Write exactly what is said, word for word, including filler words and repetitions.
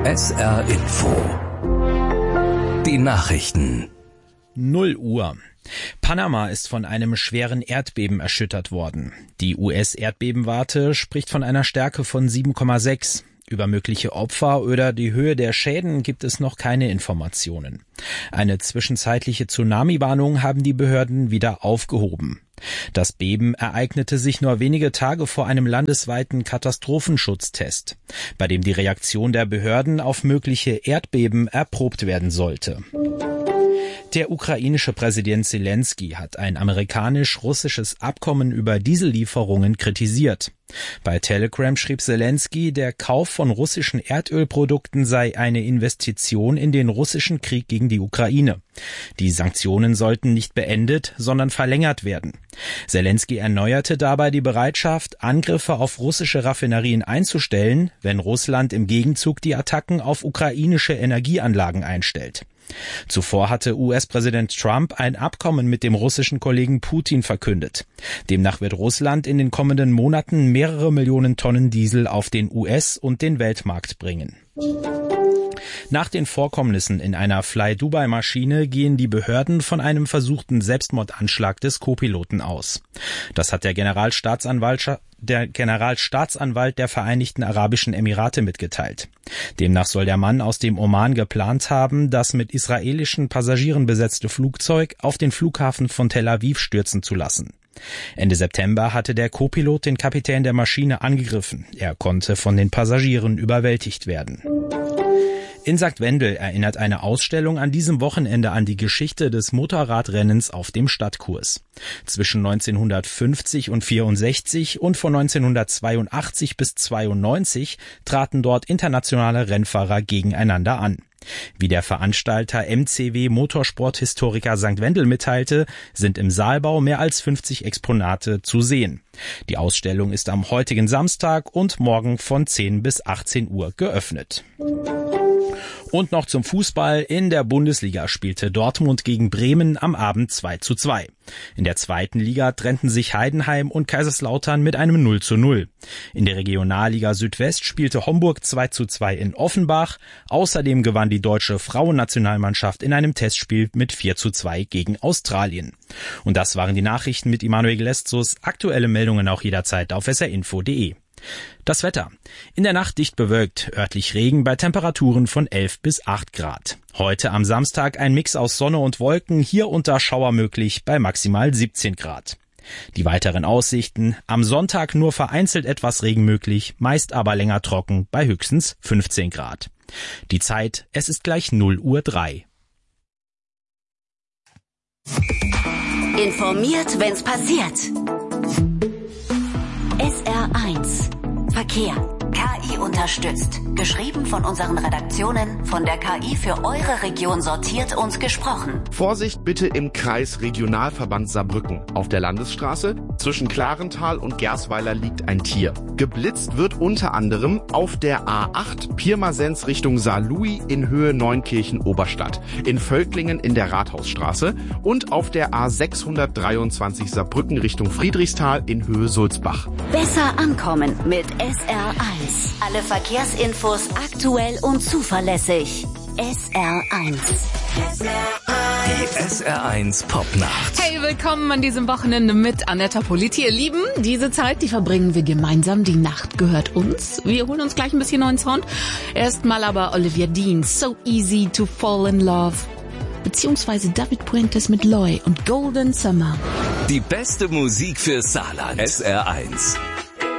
S R Info. Die Nachrichten. null Uhr. Panama ist von einem schweren Erdbeben erschüttert worden. Die U S-Erdbebenwarte spricht von einer Stärke von sieben Komma sechs. Über mögliche Opfer oder die Höhe der Schäden gibt es noch keine Informationen. Eine zwischenzeitliche Tsunami-Warnung haben die Behörden wieder aufgehoben. Das Beben ereignete sich nur wenige Tage vor einem landesweiten Katastrophenschutztest, bei dem die Reaktion der Behörden auf mögliche Erdbeben erprobt werden sollte. Der ukrainische Präsident Zelensky hat ein amerikanisch-russisches Abkommen über Diesellieferungen kritisiert. Bei Telegram schrieb Zelensky, der Kauf von russischen Erdölprodukten sei eine Investition in den russischen Krieg gegen die Ukraine. Die Sanktionen sollten nicht beendet, sondern verlängert werden. Zelensky erneuerte dabei die Bereitschaft, Angriffe auf russische Raffinerien einzustellen, wenn Russland im Gegenzug die Attacken auf ukrainische Energieanlagen einstellt. Zuvor hatte U S-Präsident Trump ein Abkommen mit dem russischen Kollegen Putin verkündet. Demnach wird Russland in den kommenden Monaten mehrere Millionen Tonnen Diesel auf den U S- und den Weltmarkt bringen. Nach den Vorkommnissen in einer Fly-Dubai-Maschine gehen die Behörden von einem versuchten Selbstmordanschlag des Co-Piloten aus. Das hat der Generalstaatsanwalt, der Generalstaatsanwalt der Vereinigten Arabischen Emirate mitgeteilt. Demnach soll der Mann aus dem Oman geplant haben, das mit israelischen Passagieren besetzte Flugzeug auf den Flughafen von Tel Aviv stürzen zu lassen. Ende September hatte der Co-Pilot den Kapitän der Maschine angegriffen. Er konnte von den Passagieren überwältigt werden. In Sankt Wendel erinnert eine Ausstellung an diesem Wochenende an die Geschichte des Motorradrennens auf dem Stadtkurs. Zwischen neunzehnhundertfünfzig und vierundsechzig und von neunzehnhundertzweiundachtzig bis zweiundneunzig traten dort internationale Rennfahrer gegeneinander an. Wie der Veranstalter M C W Motorsporthistoriker Sankt Wendel mitteilte, sind im Saalbau mehr als fünfzig Exponate zu sehen. Die Ausstellung ist am heutigen Samstag und morgen von zehn bis achtzehn Uhr geöffnet. Und noch zum Fußball. In der Bundesliga spielte Dortmund gegen Bremen am Abend zwei zu zwei. In der zweiten Liga trennten sich Heidenheim und Kaiserslautern mit einem null zu null. In der Regionalliga Südwest spielte Homburg zwei zu zwei in Offenbach. Außerdem gewann die deutsche Frauennationalmannschaft in einem Testspiel mit vier zu zwei gegen Australien. Und das waren die Nachrichten mit Immanuel Gleszus. Aktuelle Meldungen auch jederzeit auf s r info punkt d e. Das Wetter. In der Nacht dicht bewölkt, örtlich Regen bei Temperaturen von elf bis acht Grad. Heute am Samstag ein Mix aus Sonne und Wolken, hier unter Schauer möglich bei maximal siebzehn Grad. Die weiteren Aussichten. Am Sonntag nur vereinzelt etwas Regen möglich, meist aber länger trocken bei höchstens fünfzehn Grad. Die Zeit, es ist gleich null Uhr drei. Informiert, wenn's passiert. S R eins Verkehr. K I unterstützt. Geschrieben von unseren Redaktionen, von der K I für eure Region sortiert und gesprochen. Vorsicht bitte im Kreis Regionalverband Saarbrücken. Auf der Landesstraße zwischen Klarental und Gersweiler liegt ein Tier. Geblitzt wird unter anderem auf der A acht Pirmasens Richtung Saarlouis in Höhe Neunkirchen-Oberstadt, in Völklingen in der Rathausstraße und auf der A sechshundertdreiundzwanzig Saarbrücken Richtung Friedrichsthal in Höhe Sulzbach. Besser ankommen mit S R eins. Alle Verkehrsinfos aktuell und zuverlässig. S R eins. Die S R eins Popnacht. Hey, willkommen an diesem Wochenende mit Anetta Politi. Ihr Lieben, diese Zeit, die verbringen wir gemeinsam. Die Nacht gehört uns. Wir holen uns gleich ein bisschen neuen Sound. Erstmal aber Olivia Dean, So Easy to Fall in Love. Beziehungsweise David Puentes mit Loy und Golden Summer. Die beste Musik für Saarland. S R eins.